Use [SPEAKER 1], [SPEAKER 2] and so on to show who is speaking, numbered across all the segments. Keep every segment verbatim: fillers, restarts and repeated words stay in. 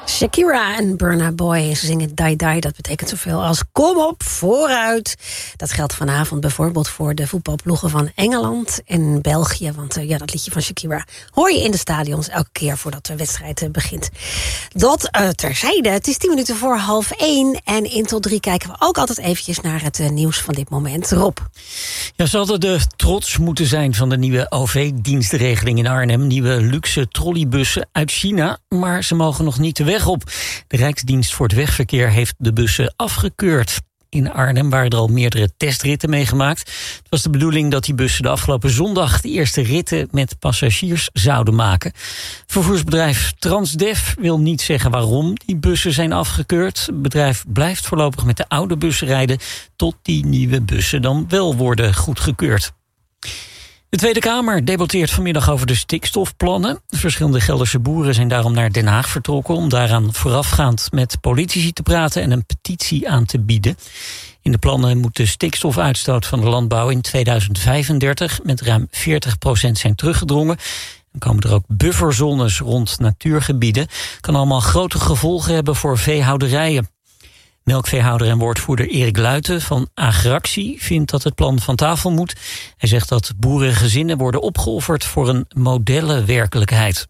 [SPEAKER 1] Shakira en Burna Boy, ze zingen Die Die. Dat betekent zoveel als kom op, vooruit. Dat geldt vanavond bijvoorbeeld voor de voetbalploegen van Engeland en België. Want uh, ja, dat liedje van Shakira hoor je in de stadions elke keer voordat de wedstrijd uh, begint. Dat uh, terzijde. Het is tien minuten voor half één. En in tot drie kijken we ook altijd eventjes naar het uh, nieuws van dit moment. Rob.
[SPEAKER 2] Ja, ze hadden de trots moeten zijn van de nieuwe O V-dienstregeling in Arnhem. Nieuwe luxe trolleybussen uit China. Maar ze mogen nog niet de weg op. De Rijksdienst voor het Wegverkeer heeft de bussen afgekeurd. In Arnhem waren er al meerdere testritten meegemaakt. Het was de bedoeling dat die bussen de afgelopen zondag de eerste ritten met passagiers zouden maken. Vervoersbedrijf Transdev wil niet zeggen waarom die bussen zijn afgekeurd. Het bedrijf blijft voorlopig met de oude bussen rijden tot die nieuwe bussen dan wel worden goedgekeurd. De Tweede Kamer debatteert vanmiddag over de stikstofplannen. Verschillende Gelderse boeren zijn daarom naar Den Haag vertrokken om daaraan voorafgaand met politici te praten en een petitie aan te bieden. In de plannen moet de stikstofuitstoot van de landbouw in tweeduizend vijfendertig met ruim veertig procent zijn teruggedrongen. Dan komen er ook bufferzones rond natuurgebieden. Kan allemaal grote gevolgen hebben voor veehouderijen. Melkveehouder en woordvoerder Erik Luiten van Agractie vindt dat het plan van tafel moet. Hij zegt dat boerengezinnen worden opgeofferd voor een modellenwerkelijkheid.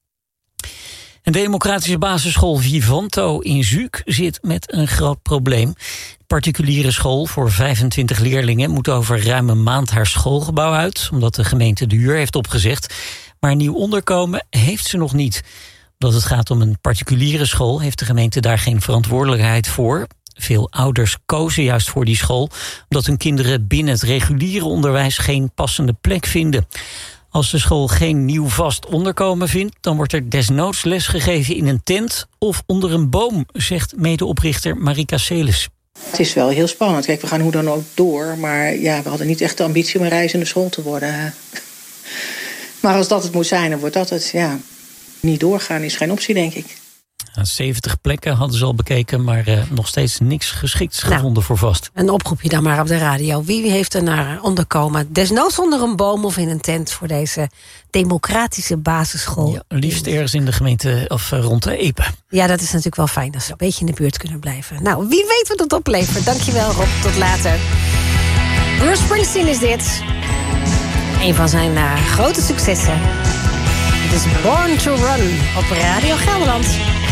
[SPEAKER 2] Een democratische basisschool Vivanto in Zuuk zit met een groot probleem. De particuliere school voor vijfentwintig leerlingen moet over ruim een maand haar schoolgebouw uit, omdat de gemeente de huur heeft opgezegd. Maar een nieuw onderkomen heeft ze nog niet. Omdat het gaat om een particuliere school heeft de gemeente daar geen verantwoordelijkheid voor. Veel ouders kozen juist voor die school omdat hun kinderen binnen het reguliere onderwijs geen passende plek vinden. Als de school geen nieuw vast onderkomen vindt, dan wordt er desnoods lesgegeven in een tent of onder een boom, zegt medeoprichter Marika Celis.
[SPEAKER 3] Het is wel heel spannend. Kijk, we gaan hoe dan ook door, maar ja, we hadden niet echt de ambitie om een reizende school te worden. Maar als dat het moet zijn, dan wordt dat het, ja. Niet doorgaan is geen optie, denk ik.
[SPEAKER 2] zeventig plekken hadden ze al bekeken, maar uh, nog steeds niks geschikts nou, gevonden voor vast.
[SPEAKER 1] Een oproepje dan maar op de radio. Wie heeft er naar onderkomen? Desnoods onder een boom of in een tent voor deze democratische basisschool.
[SPEAKER 2] Ja, liefst ergens in de gemeente of uh, rond de Epe.
[SPEAKER 1] Ja, dat is natuurlijk wel fijn als ze een beetje in de buurt kunnen blijven. Nou, wie weet wat het oplevert. Dankjewel Rob, tot later. Bruce Springsteen is dit. Een van zijn uh, grote successen. Het is Born to Run op Radio Gelderland.